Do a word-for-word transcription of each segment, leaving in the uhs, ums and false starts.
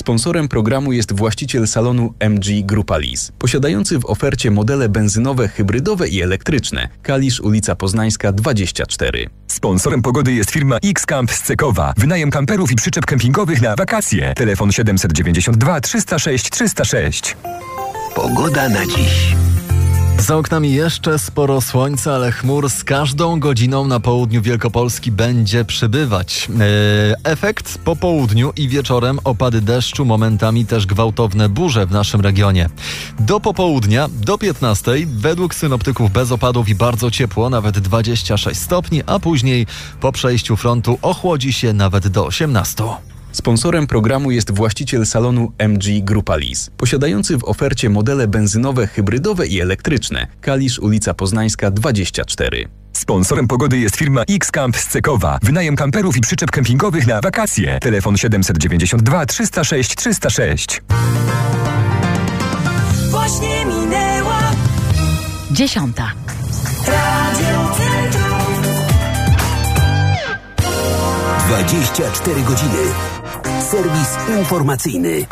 Sponsorem programu jest właściciel salonu M G Grupa Lis, posiadający w ofercie modele benzynowe, hybrydowe i elektryczne. Kalisz, ulica Poznańska dwadzieścia cztery. Sponsorem pogody jest firma X-Camp z Cekowa. Wynajem kamperów i przyczep kempingowych na wakacje. Telefon siedem dziewięć dwa trzysta sześć trzysta sześć. Pogoda na dziś. Za oknami jeszcze sporo słońca, ale chmur z każdą godziną na południu Wielkopolski będzie przybywać. Yy, efekt po południu i wieczorem opady deszczu, momentami też gwałtowne burze w naszym regionie. Do popołudnia, do piętnastej, według synoptyków bez opadów i bardzo ciepło, nawet dwadzieścia sześć stopni, a później po przejściu frontu ochłodzi się nawet do osiemnastu. Sponsorem programu jest właściciel salonu M G Grupa Lis, posiadający w ofercie modele benzynowe, hybrydowe i elektryczne. Kalisz, ulica Poznańska dwadzieścia cztery. Sponsorem pogody jest firma X-Camp z Cekowa. Wynajem kamperów i przyczep kempingowych na wakacje. Telefon siedem dziewięć dwa trzysta sześć trzysta sześć. Właśnie minęła dziesiąta. Radio Centrum. dwadzieścia cztery godziny. Serwis informacyjny.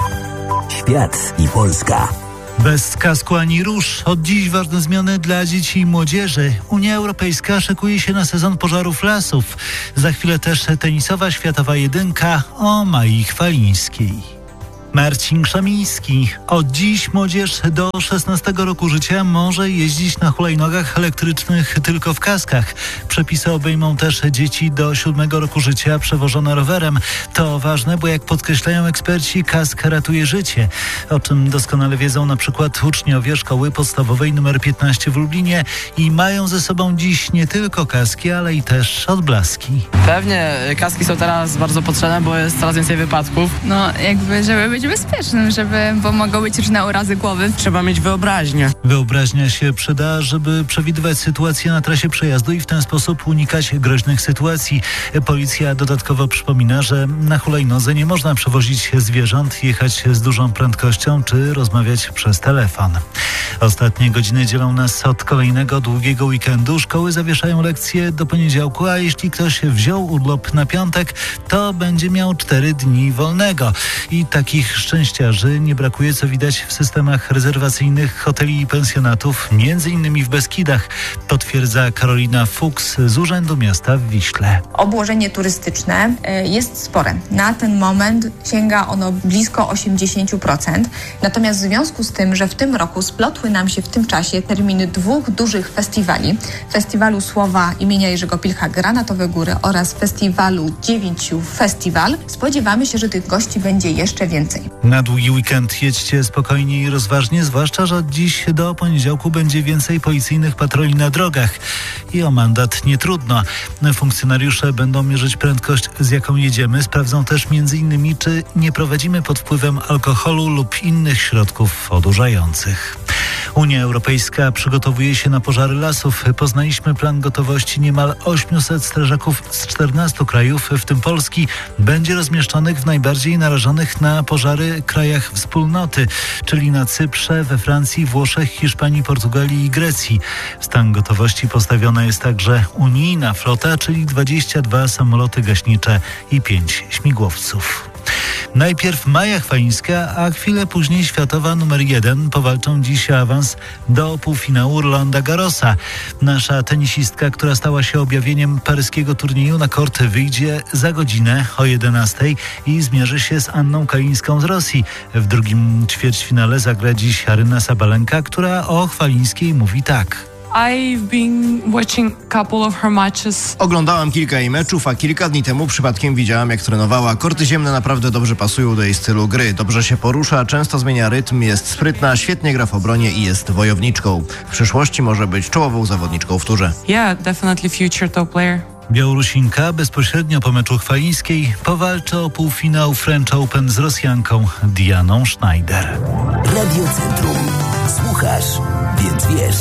Świat i Polska. Bez kasku ani róż. Od dziś ważne zmiany dla dzieci i młodzieży. Unia Europejska szykuje się na sezon pożarów lasów. Za chwilę też tenisowa światowa jedynka o Mai Chwalińskiej. Marcin Krzemiński. Od dziś młodzież do szesnastego roku życia może jeździć na hulajnogach elektrycznych tylko w kaskach. Przepisy obejmą też dzieci do siódmego roku życia przewożone rowerem. To ważne, bo jak podkreślają eksperci, kask ratuje życie. O czym doskonale wiedzą na przykład uczniowie szkoły podstawowej numer piętnaście w Lublinie i mają ze sobą dziś nie tylko kaski, ale i też odblaski. Pewnie kaski są teraz bardzo potrzebne, bo jest coraz więcej wypadków. No jakby, żeby być bezpiecznym, żeby, bo mogą być różne urazy głowy. Trzeba mieć wyobraźnię. Wyobraźnia się przyda, żeby przewidywać sytuacje na trasie przejazdu i w ten sposób unikać groźnych sytuacji. Policja dodatkowo przypomina, że na hulajnodze nie można przewozić zwierząt, jechać z dużą prędkością czy rozmawiać przez telefon. Ostatnie godziny dzielą nas od kolejnego długiego weekendu. Szkoły zawieszają lekcje do poniedziałku, a jeśli ktoś wziął urlop na piątek, to będzie miał cztery dni wolnego. I takich szczęściarzy nie brakuje, co widać w systemach rezerwacyjnych hoteli i pensjonatów, między innymi w Beskidach, potwierdza Karolina Fuchs z Urzędu Miasta w Wiśle. Obłożenie turystyczne jest spore. Na ten moment sięga ono blisko osiemdziesiąt procent. Natomiast w związku z tym, że w tym roku splotły nam się w tym czasie terminy dwóch dużych festiwali, Festiwalu Słowa imienia Jerzego Pilcha Granatowe Góry oraz Festiwalu Dziewięciu Festiwal, spodziewamy się, że tych gości będzie jeszcze więcej. Na długi weekend jedźcie spokojnie i rozważnie, zwłaszcza, że od dziś do poniedziałku będzie więcej policyjnych patroli na drogach. I o mandat nie trudno. Funkcjonariusze będą mierzyć prędkość, z jaką jedziemy. Sprawdzą też między innymi, czy nie prowadzimy pod wpływem alkoholu lub innych środków odurzających. Unia Europejska przygotowuje się na pożary lasów. Poznaliśmy plan gotowości. Niemal osiemset strażaków z czternastu krajów, w tym Polski, będzie rozmieszczonych w najbardziej narażonych na pożary krajach wspólnoty, czyli na Cyprze, we Francji, Włoszech, Hiszpanii, Portugalii i Grecji. W stan gotowości postawiona jest także unijna flota, czyli dwadzieścia dwa samoloty gaśnicze i pięć śmigłowców. Najpierw Maja Chwalińska, a chwilę później światowa numer jeden powalczą dziś awans do półfinału Rolanda Garrosa. Nasza tenisistka, która stała się objawieniem paryskiego turnieju, na kort wyjdzie za godzinę o jedenastej i zmierzy się z Anną Kalińską z Rosji. W drugim ćwierćfinale zagra dziś Aryna Sabalenka, która o Chwalińskiej mówi tak. I've been watching a couple of her matches. Oglądałam kilka jej meczów, a kilka dni temu przypadkiem widziałam, jak trenowała. Korty ziemne naprawdę dobrze pasują do jej stylu gry. Dobrze się porusza, często zmienia rytm, jest sprytna, świetnie gra w obronie i jest wojowniczką. W przyszłości może być czołową zawodniczką w turze. Yeah, definitely future top player. Białorusinka bezpośrednio po meczu Chwalińskiej powalczy o półfinał French Open z Rosjanką Dianą Schneider. Radio Centrum. Słuchasz, więc wiesz.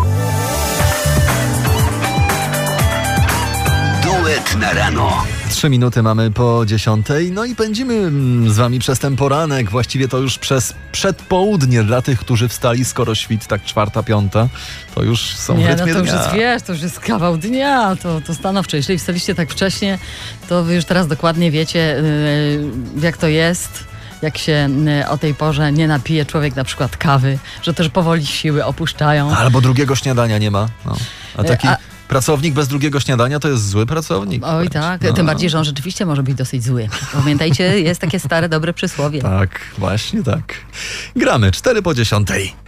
Duet na rano. Trzy minuty mamy po dziesiątej, no i pędzimy z wami przez ten poranek, właściwie to już przez przedpołudnie dla tych, którzy wstali skoro świt, tak czwarta, piąta, to już są nie, w rytmie no to już dnia. jest, wiesz, to już jest kawał dnia, to, to stanowczo. Jeśli wstaliście tak wcześnie, to wy już teraz dokładnie wiecie, yy, jak to jest. jak się y, o tej porze nie napije człowiek na przykład kawy, że też powoli siły opuszczają. Albo drugiego śniadania nie ma. No. A taki A- pracownik bez drugiego śniadania to jest zły pracownik. Oj wręcz. tak, No. tym bardziej, że on rzeczywiście może być dosyć zły. Pamiętajcie, jest takie stare, dobre przysłowie. Tak, właśnie tak. Gramy cztery po dziesiątej.